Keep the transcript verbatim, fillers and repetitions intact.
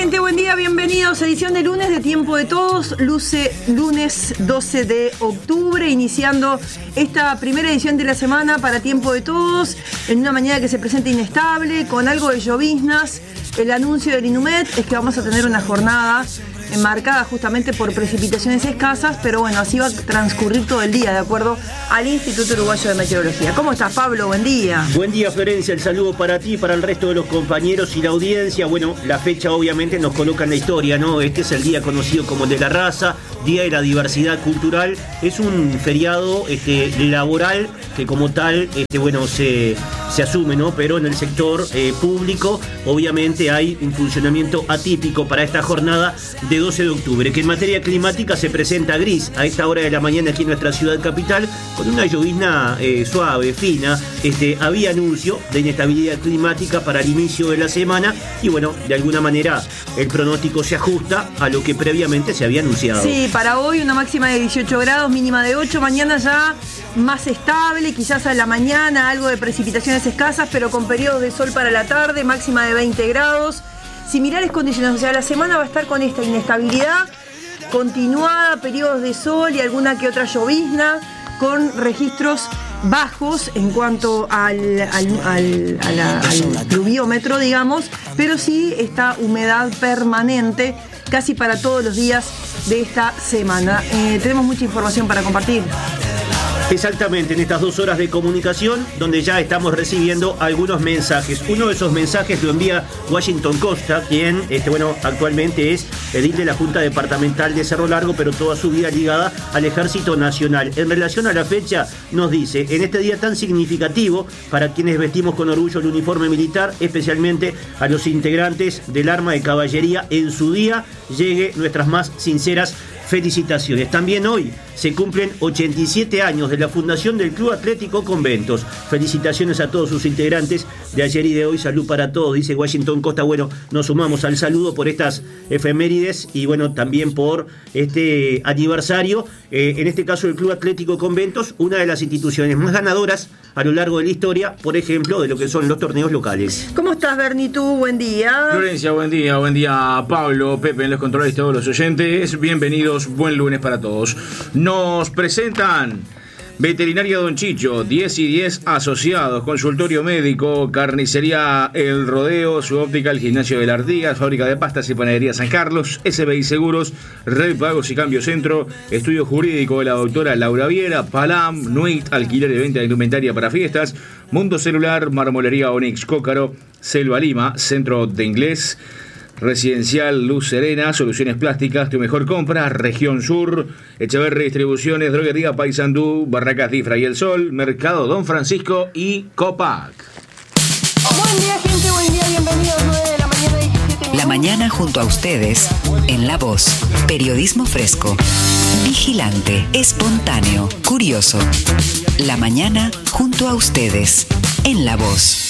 gente, buen día, bienvenidos a edición de lunes de Tiempo de Todos, luce lunes doce de octubre, iniciando esta primera edición de la semana para Tiempo de Todos, en una mañana que se presenta inestable, con algo de lloviznas. El anuncio del INUMED es que vamos a tener una jornada marcada justamente por precipitaciones escasas, pero bueno, así va a transcurrir todo el día, de acuerdo al Instituto Uruguayo de Meteorología. ¿Cómo estás, Pablo? Buen día. Buen día, Florencia. El saludo para ti, para el resto de los compañeros y la audiencia. Bueno, la fecha obviamente nos coloca en la historia, ¿no? Este es el día conocido como el de la raza, Día de la Diversidad Cultural. Es un feriado este, laboral que como tal, este, bueno, se, se asume, ¿no? Pero en el sector eh, público, obviamente hay un funcionamiento atípico para esta jornada de doce de octubre, que en materia climática se presenta gris a esta hora de la mañana aquí en nuestra ciudad capital, con una llovizna eh, suave, fina. Este, había anuncio de inestabilidad climática para el inicio de la semana y bueno, de alguna manera el pronóstico se ajusta a lo que previamente se había anunciado. Sí, para hoy una máxima de dieciocho grados, mínima de ocho, mañana ya más estable, quizás a la mañana algo de precipitaciones escasas, pero con periodos de sol para la tarde, máxima de veinte grados. Similares condiciones, o sea, la semana va a estar con esta inestabilidad continuada, periodos de sol y alguna que otra llovizna, con registros bajos en cuanto al, al, al, a la, al pluviómetro, digamos, pero sí esta humedad permanente casi para todos los días de esta semana. Eh, tenemos mucha información para compartir. Exactamente, en estas dos horas de comunicación, donde ya estamos recibiendo algunos mensajes. Uno de esos mensajes lo envía Washington Costa, quien este, bueno, actualmente es edil de la Junta Departamental de Cerro Largo, pero toda su vida ligada al Ejército Nacional. En relación a la fecha, nos dice, en este día tan significativo para quienes vestimos con orgullo el uniforme militar, especialmente a los integrantes del arma de caballería, en su día llegue nuestras más sinceras felicitaciones. También hoy se cumplen ochenta y siete años de la fundación del Club Atlético Conventos. Felicitaciones a todos sus integrantes de ayer y de hoy. Salud para todos, dice Washington Costa. Bueno, nos sumamos al saludo por estas efemérides y bueno, también por este aniversario. Eh, en este caso, el Club Atlético Conventos, una de las instituciones más ganadoras a lo largo de la historia, por ejemplo, de lo que son los torneos locales. ¿Cómo estás, Berni? Tú, buen día. Florencia, buen día. Buen día, Pablo, Pepe en los controles, todos los oyentes. Bienvenidos, buen lunes para todos. Nos presentan Veterinaria Don Chicho, diez y diez asociados, consultorio médico, carnicería El Rodeo, su óptica, el gimnasio de la Artigas, fábrica de pastas y panadería San Carlos, S B I Seguros, Red Pagos y Cambio Centro, estudio jurídico de la doctora Laura Viera, Palam, Nuit, alquiler y venta de indumentaria para fiestas, Mundo Celular, Marmolería Onix Cócaro, Selva Lima, Centro de Inglés, Residencial Luz Serena, Soluciones Plásticas, Tu Mejor Compra, Región Sur, Echeverri Distribuciones, Droguería Paysandú, Barracas Difra y El Sol, Mercado Don Francisco y Copac. Buen día, gente, buen día, bienvenidos, nueve de la mañana, diecisiete minutos. La mañana junto a ustedes, en La Voz, periodismo fresco, vigilante, espontáneo, curioso. La mañana junto a ustedes, en La Voz.